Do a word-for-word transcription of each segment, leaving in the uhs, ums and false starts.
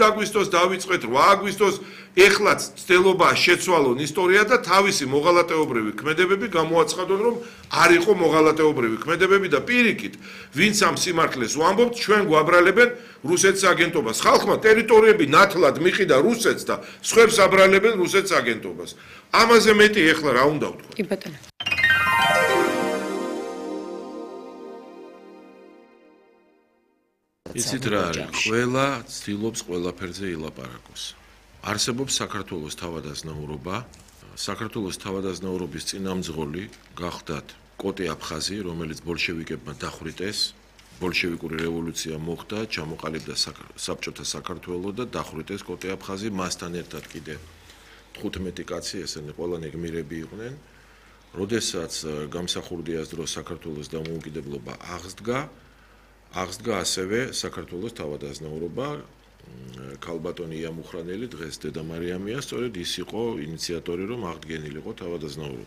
აგვისტოს დავიწყეთ, რვა აგვისტოს ეხლაც ცდილობაა შეცვალონ ისტორია და თავისი მოღალატეობრივი ქმედებები გამოაცხადონ, რომ არ იყო მოღალატეობრივი ქმედებები და პირიქით, ვინც ამ სიმართლეს ვამბობთ, ჩვენ გვაბრალებენ რუსეთის აგენტობას. ხალხმა ტერიტორიები ნათლად მიყიდა რუსეთს და სხვებს აბრალებენ რუსეთის აგენტობას. ამაზე მეტი ეხლა რა უნდა ვთქვა? კი ბატონო. იცით რა არის? ყველა ცდილობს ყველაფერზე ილაპარაკოს. არსებობს საქართველოს თავადაზნაურობა, საქართველოს თავადაზნაურობის წინამძღოლი გახდათ კოტე აფხაზი, რომელიც ბოლშევიკებმა დახვრიტეს, ბოლშევიკური რევოლუცია მოხდა, ჩამოყალიბდა საბჭოთა საქართველო და დახვრიტეს კოტე აფხაზი, მასთან ერთად კიდე თხუთმეტი კაცი, ესენი ყველანი გმირები იყვნენ. როდესაც გამსახურდიას დროს საქართველოს დამოუკიდებლობა აღსდგა, აღსდგა ასევე საქართველოს თავადაზნაურობა, ქალბატონი იამუხრანელი, დღეს დედა მარიამია, სწორედ ის იყო ინიციატორი, რომ აღდგენილიყო თავადაზნაურობა.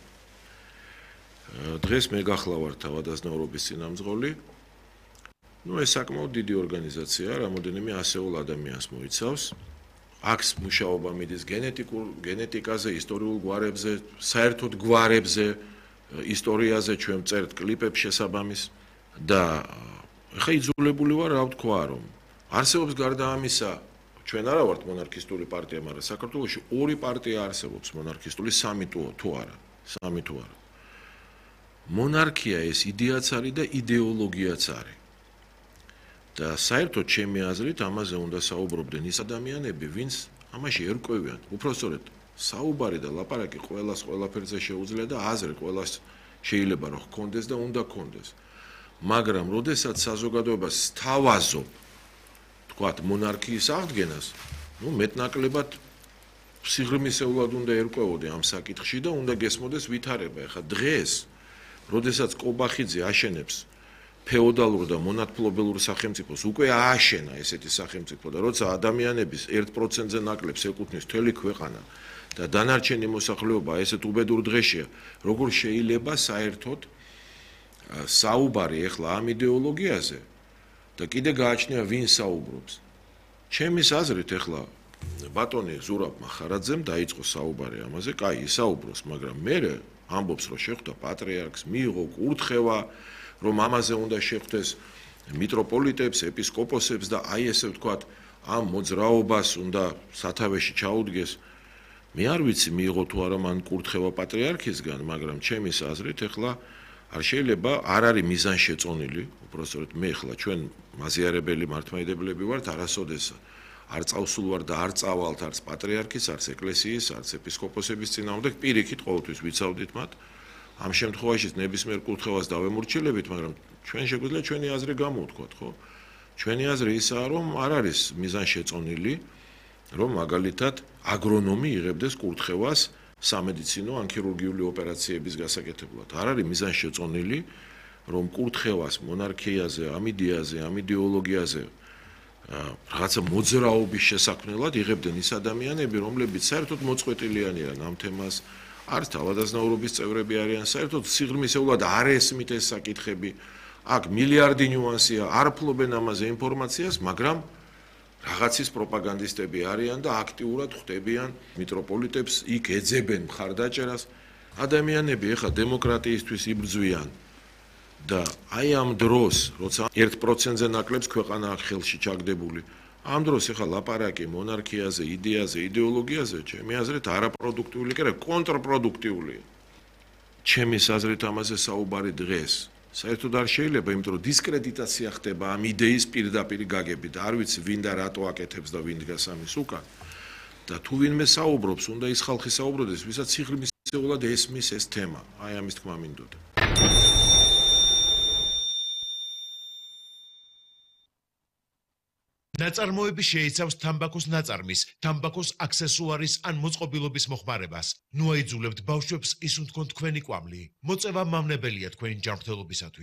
დღეს მე გახლავართ თავადაზნაურობის წინამძღოლი. ნუ ეს საკმაოდ დიდი ორგანიზაცია, რამოდენიმე ასეულ ადამიანს მოიცავს. აქვს მუშაობა მიდის გენეტიკურ გენეტიკაზე, ისტორიულ გვარებზე, საერთოდ გვარებზე, ისტორიაზე ჩვენ წერთ კლიპებს შესაბამის და ეხა იძულებული ვარ რა ვთქვა, რომ არსებობს გარდა ამისა, ჩვენ არა ვართ მონარქისტული პარტია, მაგრამ საქართველოში ორი პარტია არსებობს მონარქისტული, სამი თუ არა, სამი თუ არა. მონარქია ეს იდეაც არის და იდეოლოგიაც არის. და საერთოდ ჩემი აზრით ამაზე უნდა საუბრობდნენ ის ადამიანები, ვინც ამაში ერკვევიან. უпростоრედ საუბარი და ლაპარაკი ყველას ყველაფერზე შეუძლია და აზრი ყველას შეიძლება რომ ჰქონდეს და უნდა ჰქონდეს. მაგრამ როდესაც საზოგადოებას სთავაზობ თქვათ მონარქიის აღდგენას, ნუ მეტნაკლებად სიღრმისეულად უნდა ერკვევოდე ამ საკითხში და უნდა გესმოდეს ვითარება. ეხა დღეს, როდესაც კობახიძე აშენებს ფეოდალურ და მონათმფლობელურ სახელმწიფოს, უკვე ააშენა ესეთი სახელმწიფო და როცა ადამიანების ერთ პროცენტზე ნაკლებს ეკუთვნის მთელი ქვეყანა და დანარჩენი მოსახლეობა ესეთ უბედურ დღეშია, როგორ შეიძლება საერთოდ საუბარი ეხლა ამ იდეოლოგიაზე და კიდე გააჩნია ვინ საუბრობს. ჩემის აზრით ეხლა ბატონი ზურაბ მახარაძემ დაიწყო საუბარი ამაზე, კაი, ისაუბროს, მაგრამ მე ამბობს, რომ შეხვდა პატრიარქს, მიიღო კურთხევა, რომ ამაზე უნდა შეხვდეს მიტროპოლიტებს, ეპისკოპოსებს და აი ესე ვთქვათ, ამ მოძრაობას უნდა სათავეში ჩაუდგეს. მე არ ვიცი მიიღო თუ არა მან კურთხევა პატრიარქისგან, მაგრამ ჩემის აზრით ეხლა არ შეიძლება, არ არის მიზანშეწონილი, უпростоრედ მე ხლა ჩვენ მაზიარებელი მართლმადიდებლები ვართ, არასოდეს არ წავსულ ვარ და არ წავალთ არც პატრიარქის, არც ეკლესიის, არც ეპისკოპოსების წინააღმდეგ, პირიქით ყოველთვის ვიცავდით მათ. ამ შემთხვევაში ნებისმიერ კურთხევას დავემორჩილებით, მაგრამ ჩვენ შეგვიძლია ჩვენი აზრი გამოვთქვათ, ხო? ჩვენი აზრი ისაა, რომ არ არის მიზანშეწონილი, რომ მაგალითად აგრონომი იღებდეს კურთხევას სამედიცინო ან ქირურგიული ოპერაციების გასაკეთებლად. არ არის მიზანშეწონილი, რომ კურთხევას მონარქიაზე, ამ იდეაზე, ამ იდეოლოგიაზე რაღაცა მოძრაობის შესაქმნელად იღებდნენ ის ადამიანები, რომლებიც საერთოდ მოწყვეტილიანი არიან ამ თემას, არც თავადაზნაურობის წევრები არიან, საერთოდ სიღრმისეულად არ ესმით ეს საკითხები. აქ მილიარდი ნიუანსია, არ ფლობენ ამაზე ინფორმაციას, მაგრამ რაღაცის პროპაგანდისტები არიან და აქტიურად ხვდებიან მიტროპოლიტებს, იქ ეძებენ მხარდაჭერას. ადამიანები ეხლა დემოკრატიისთვის იბრძვიან და აი ამ დროს, როცა ერთ პროცენტზე ნაკლებს ქვეყანა ხელში ჩაგდებული, ამ დროს ეხლა ლაპარაკი მონარქიაზე, იდეაზე, იდეოლოგიაზე, ჩემი აზრით არაპროდუქტიული, კი არა, კონტრპროდუქტიულია. ჩემის აზრით ამაზე საუბარი დღეს საერთოდ არ შეიძლება, იმიტომ რომ დისკრედიტაცია ხდება ამ იდეის პირდაპირ გაგებით. არ ვიცი ვინ და რატო აკეთებს და ვინ დგას ამის უკან. და თუ ვინმე საუბრობს, უნდა ის ხალხი საუბრობდეს, ვისაც სიღრმისეულად ესმის ეს თემა. აი ამის თქმა მინდოდა. ნაწარმოები შეიცავს თამბაქოს ნაწარმის, თამბაქოს აქსესუარის ან მოწყობილობის მოხმარებას. ნუ აიძულებთ ბავშვებს ისუნთქონ თქვენი კვამლი. მოწევა მავნებელია თქვენი ჯანმრთელობისათვის.